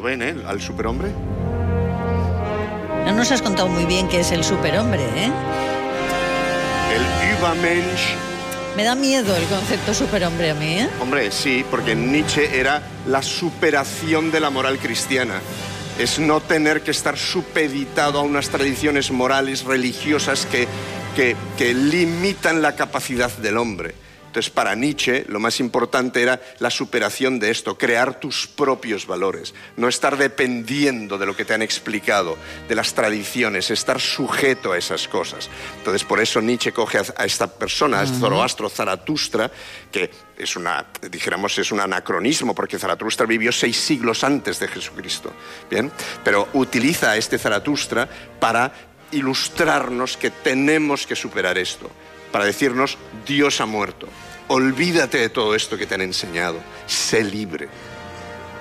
¿Lo ven, al superhombre? No nos has contado muy bien qué es el superhombre, ¿eh? El Übermensch. Me da miedo el concepto superhombre a mí, ¿eh? Hombre, sí, porque Nietzsche era la superación de la moral cristiana. Es no tener que estar supeditado a unas tradiciones morales, religiosas que limitan la capacidad del hombre. Entonces, para Nietzsche, lo más importante era la superación de esto, crear tus propios valores, no estar dependiendo de lo que te han explicado, de las tradiciones, estar sujeto a esas cosas. Entonces, por eso Nietzsche coge a esta persona, a Zoroastro, Zaratustra, que es es un anacronismo, porque Zaratustra vivió 6 siglos antes de Jesucristo, ¿bien? Pero utiliza a este Zaratustra para ilustrarnos que tenemos que superar esto, para decirnos, Dios ha muerto. Olvídate de todo esto que te han enseñado. Sé libre.